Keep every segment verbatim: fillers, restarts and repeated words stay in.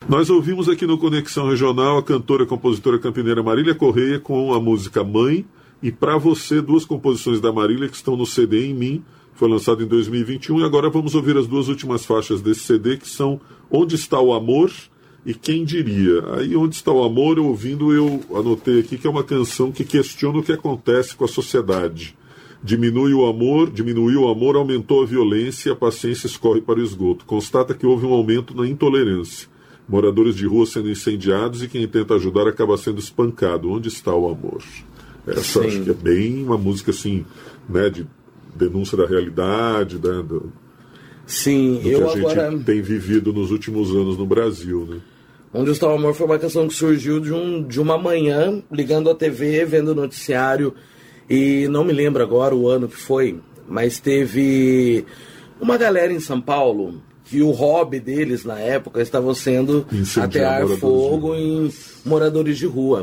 Nós ouvimos aqui no Conexão Regional a cantora e compositora campineira Marília Correia com a música Mãe e Pra Você, duas composições da Marília que estão no C D Em Mim, foi lançado em dois mil e vinte e um, e agora vamos ouvir as duas últimas faixas desse C D, que são Onde Está o Amor e Quem Diria. Aí Onde Está o Amor, eu ouvindo, eu anotei aqui que é uma canção que questiona o que acontece com a sociedade. Diminui o amor, diminuiu o amor, aumentou a violência e a paciência escorre para o esgoto. Constata que houve um aumento na intolerância. Moradores de rua sendo incendiados e quem tenta ajudar acaba sendo espancado. Onde está o amor? Essa Sim. acho que é bem uma música assim, né, de denúncia da realidade, né, do, Sim, do que eu a gente agora... tem vivido nos últimos anos no Brasil, né? Onde Está o Amor foi uma canção que surgiu de, um, de uma manhã, ligando a T V, vendo o noticiário, e não me lembro agora o ano que foi, mas teve uma galera em São Paulo que o hobby deles na época estava sendo atear fogo em moradores de rua.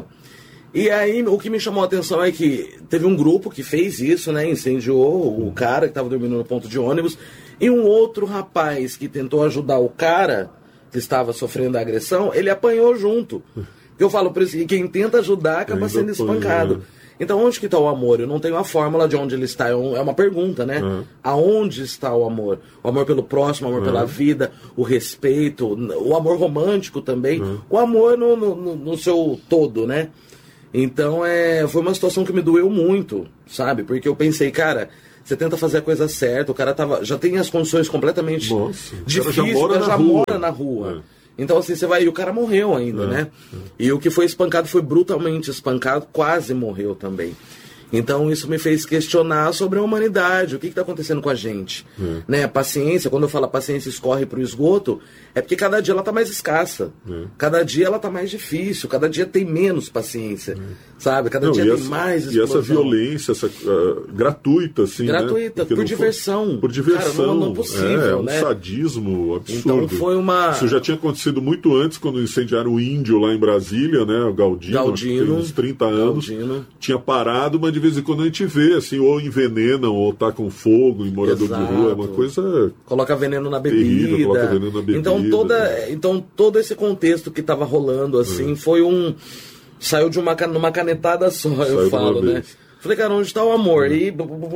E aí o que me chamou a atenção é que teve um grupo que fez isso, né? Incendiou o cara que estava dormindo no ponto de ônibus, e um outro rapaz que tentou ajudar o cara que estava sofrendo a agressão, ele apanhou junto. Eu falo por isso que quem tenta ajudar acaba sendo espancado. Então onde que está o amor? Eu não tenho a fórmula de onde ele está, é uma pergunta, né? Uhum. Aonde está o amor? O amor pelo próximo, o amor uhum. pela vida, o respeito, o amor romântico também, uhum. o amor no, no, no seu todo, né? Então é, foi uma situação que me doeu muito, sabe? Porque eu pensei, cara, você tenta fazer a coisa certa, o cara tava, já tem as condições completamente Nossa, difíceis, já mora, já na, mora rua. na rua. É. Então assim, você vai, e o cara morreu ainda, é, né? É. E o que foi espancado foi brutalmente espancado, quase morreu também. Então isso me fez questionar sobre a humanidade, o que está acontecendo com a gente. É. Né? A paciência, quando eu falo a paciência escorre para o esgoto, é porque cada dia ela está mais escassa. É. Cada dia ela está mais difícil, cada dia tem menos paciência. É. Sabe? Cada Não, dia tem essa, mais explosão. E essa violência, essa, uh, gratuita, assim, gratuita, né? por diversão. For, por diversão. Cara, não, não é possível, é, é um né? sadismo absurdo. Então foi uma... Isso já tinha acontecido muito antes, quando incendiaram o Índio lá em Brasília, né? O Galdino, Galdino tem uns trinta anos. Galdino. Tinha parado, mas de vez em quando a gente vê, assim, ou envenenam, ou tá com fogo em morador Exato. de rua. É uma coisa... Coloca veneno na bebida. Terrível, coloca veneno na bebida. Então, toda, então todo esse contexto que estava rolando, assim, é. foi um... Saiu de uma, numa canetada só, Saiu eu falo, né? Falei, cara, onde está o amor? E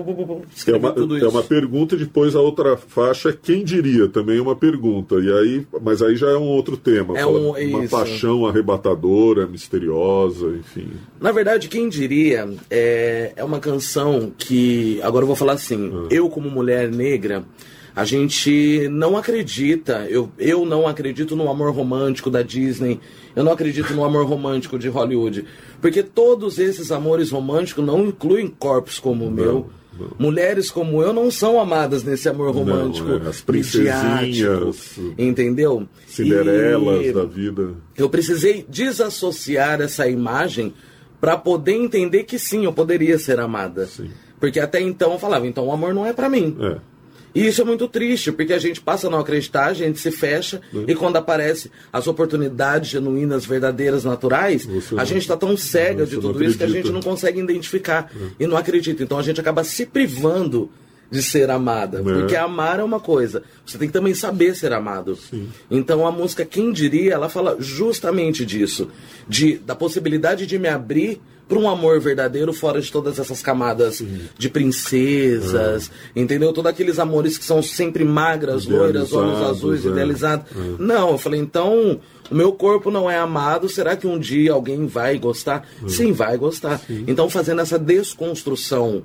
é uma, tudo isso. É uma pergunta, e depois a outra faixa é Quem Diria, também é uma pergunta. E aí, mas aí já é um outro tema. É fala, um, uma isso. paixão arrebatadora, misteriosa, enfim. Na verdade, Quem Diria é, é uma canção que, agora eu vou falar assim, ah. eu como mulher negra, a gente não acredita, eu, eu não acredito no amor romântico da Disney, eu não acredito no amor romântico de Hollywood, porque todos esses amores românticos não incluem corpos como o meu. Não. Mulheres como eu não são amadas nesse amor romântico. Não, é, as princesinhas, entendeu? Cinderelas e da vida. Eu precisei desassociar essa imagem para poder entender que sim, eu poderia ser amada. Sim. Porque até então eu falava, então o amor não é para mim. É. E isso é muito triste, porque a gente passa a não acreditar, a gente se fecha, uhum. e quando aparecem as oportunidades genuínas, verdadeiras, naturais, você a não, gente está tão cega de tudo isso que a gente não consegue identificar uhum. e não acredita. Então a gente acaba se privando de ser amada, é. porque amar é uma coisa, você tem que também saber ser amado. Sim. Então a música Quem Diria, ela fala justamente disso, de, da possibilidade de me abrir para um amor verdadeiro fora de todas essas camadas Sim. de princesas, é. entendeu? Todos aqueles amores que são sempre magras, loiras, olhos azuis, é. idealizados. É. Não, eu falei, então, o meu corpo não é amado, será que um dia alguém vai gostar? É. Sim, vai gostar. Sim. Então, fazendo essa desconstrução,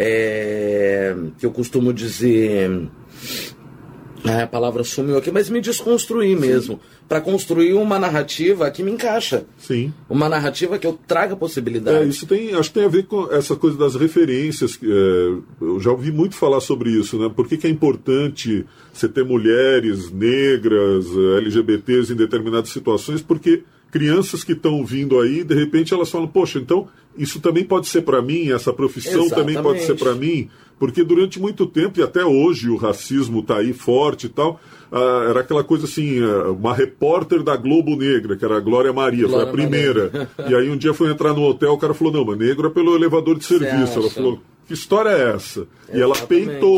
é, que eu costumo dizer... Ah, a palavra sumiu aqui, mas me desconstruir mesmo, para construir uma narrativa que me encaixa. Sim. Uma narrativa que eu traga possibilidades. É, isso tem, acho que tem a ver com essa coisa das referências. É, eu já ouvi muito falar sobre isso, né? Por que, que é importante você ter mulheres negras, L G B T s em determinadas situações? Porque crianças que estão vindo aí, de repente elas falam, poxa, então isso também pode ser para mim, essa profissão Exatamente. também pode ser para mim, porque durante muito tempo, e até hoje o racismo está aí forte e tal, ah, era aquela coisa assim, uma repórter da Globo Negra, que era a Glória Maria, Glória foi a primeira, Maria. E aí um dia foi entrar no hotel, o cara falou, não, mas negro é pelo elevador de serviço. Ela falou, que história é essa? Exatamente. E ela peitou.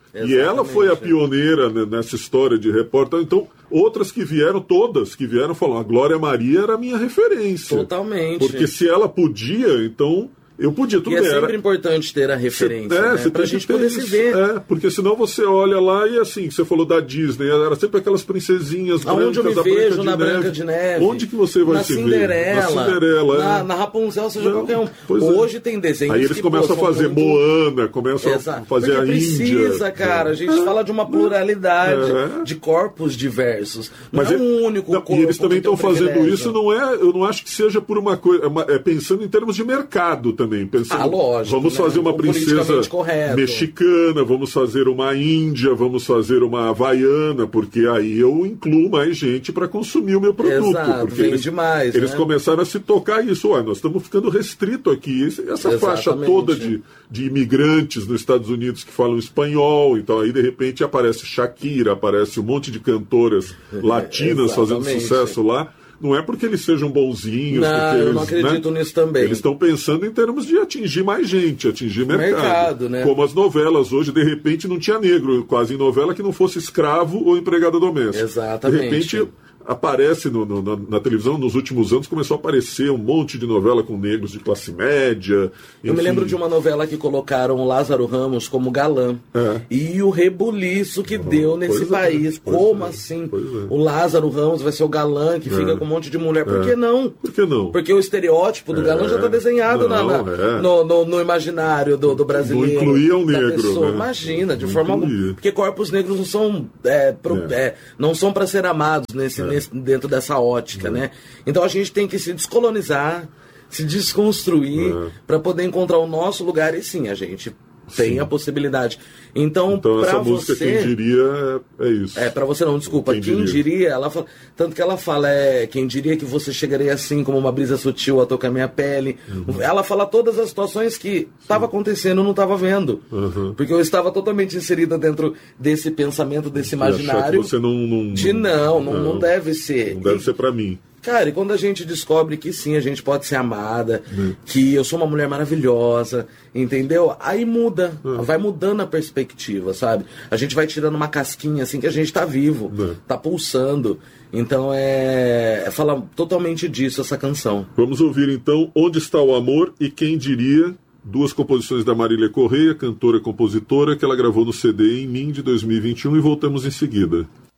E ela foi a pioneira nessa história de repórter. Então, outras que vieram, todas que vieram, falaram, a Glória Maria era a minha referência. Totalmente. Porque se ela podia, então... Eu podia, tudo e é bem, sempre era... importante ter a referência, é, né? Pra gente poder isso. se ver. É, porque senão você olha lá e assim, você falou da Disney, era sempre aquelas princesinhas Aonde brancas, eu me vejo Branca na de Branca Neve. de Neve. Onde que você vai na se Cinderela, ver? Na Cinderela. Na, é. na Rapunzel, seja Não, qualquer um. Pois Hoje é. tem desenhos Aí eles que, começam pô, a fazer muito... Moana, começam Exato. a fazer Porque a Índia. precisa, cara. A gente é. fala de uma pluralidade é. de corpos diversos. Não Mas é ele, um único não, corpo. E eles também estão um fazendo isso, não é, eu não acho que seja por uma coisa. É pensando em termos de mercado também. Pensando, ah, lógico. Vamos né? fazer uma o princesa correto. mexicana, vamos fazer uma índia, vamos fazer uma havaiana, porque aí eu incluo mais gente para consumir o meu produto. Exato, porque vende eles, demais. Eles né? começaram a se tocar isso. Ué, nós estamos ficando restrito aqui. Essa Exatamente. faixa toda de, de imigrantes nos Estados Unidos que falam espanhol, então aí de repente aparece Shakira, aparece um monte de cantoras latinas fazendo sucesso lá. Não é porque eles sejam bonzinhos. Não, porque eu eles, não acredito né, nisso também. Eles estão pensando em termos de atingir mais gente, atingir mercado. mercado né? Como as novelas hoje, de repente não tinha negro quase em novela que não fosse escravo ou empregada doméstica. Exatamente. De repente aparece no, no, na, na televisão, nos últimos anos começou a aparecer um monte de novela com negros de classe média. Eu enfim. me lembro de uma novela que colocaram o Lázaro Ramos como galã. É. E o rebuliço que uhum. deu nesse pois país. É, Como é, assim? é. O Lázaro Ramos vai ser o galã que é. fica com um monte de mulher. Por que não? Por que não? Porque o estereótipo do é. galã já está desenhado não, na, na, é. no, no, no imaginário do, do brasileiro. Não incluía o negro. Né? Imagina, de não forma alguma. Porque corpos negros não são, é, pro, é. não são para ser amados nesse, nesse, dentro dessa ótica, uhum. né? Então a gente tem que se descolonizar, se desconstruir uhum. para poder encontrar o nosso lugar e sim, a gente tem sim. a possibilidade. Então, então para essa você, música quem diria é, é isso. É, para você não, desculpa, quem, quem diria? diria, ela fala, tanto que ela fala é, quem diria que você chegaria assim como uma brisa sutil a tocar minha pele. Uhum. Ela fala todas as situações que estava acontecendo, eu não estava vendo. Uhum. Porque eu estava totalmente inserida dentro desse pensamento, desse imaginário. Você não, não, de não, não, não, não deve ser. Não deve e, ser para mim. Cara, e quando a gente descobre que sim, a gente pode ser amada, hum. que eu sou uma mulher maravilhosa, entendeu? Aí muda, hum. vai mudando a perspectiva, sabe? A gente vai tirando uma casquinha assim que a gente tá vivo, hum. tá pulsando. Então é, é fala totalmente disso essa canção. Vamos ouvir então Onde Está o Amor e Quem Diria, duas composições da Marília Correia, cantora e compositora, que ela gravou no C D Em Mim de dois mil e vinte e um, e voltamos em seguida.